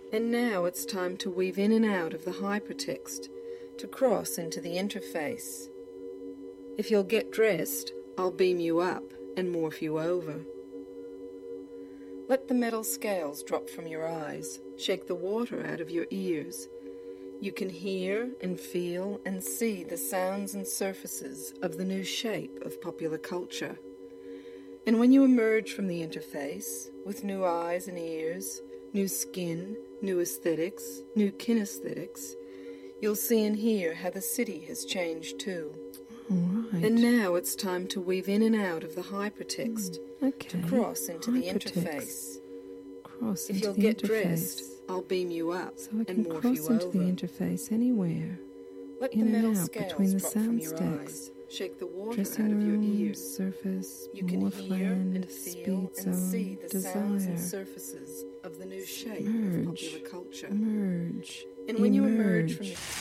And now it's time to weave in and out of the hypertext, to cross into the interface. If you'll get dressed, I'll beam you up and morph you over. Let the metal scales drop from your eyes, shake the water out of your ears. You can hear and feel and see the sounds and surfaces of the new shape of popular culture. And when you emerge from the interface, with new eyes and ears, new skin, new aesthetics, new kinesthetics, you'll see and hear how the city has changed too. All right. And now it's time to weave in and out of the hypertext, Okay. to cross into the Hypertext. interface. Cross If into you'll the get interface. dressed, I'll beam you up So I and can morph cross you into over. the interface anywhere. Let in the and metal out scales between the drop from sound your sticks. eyes, shake the water Dressing out of your room, ears. surface, You can hear Morphland, and feel speed and zone, see the sounds and desire, surfaces of the new shape of merge, popular culture. merge, And when you emerge emerge. from the